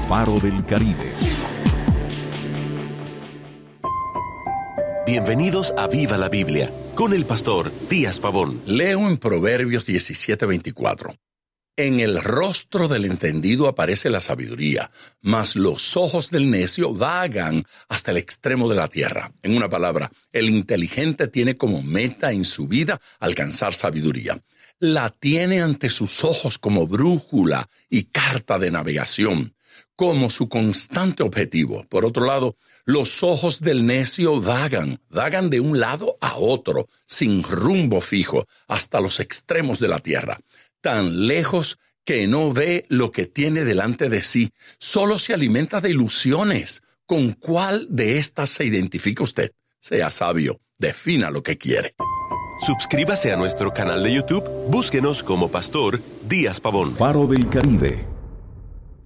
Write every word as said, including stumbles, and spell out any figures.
Faro del Caribe. Bienvenidos a Viva la Biblia, con el pastor Díaz Pavón. Leo en Proverbios diecisiete veinticuatro. En el rostro del entendido aparece la sabiduría, mas los ojos del necio vagan hasta el extremo de la tierra. En una palabra, el inteligente tiene como meta en su vida alcanzar sabiduría. La tiene ante sus ojos como brújula y carta de navegación, como su constante objetivo. Por otro lado, los ojos del necio vagan, vagan de un lado a otro, sin rumbo fijo, hasta los extremos de la tierra, tan lejos que no ve lo que tiene delante de sí, solo se alimenta de ilusiones. ¿Con cuál de estas se identifica usted? Sea sabio, defina lo que quiere. Suscríbase a nuestro canal de YouTube, búsquenos como Pastor Díaz Pavón. Faro del Caribe.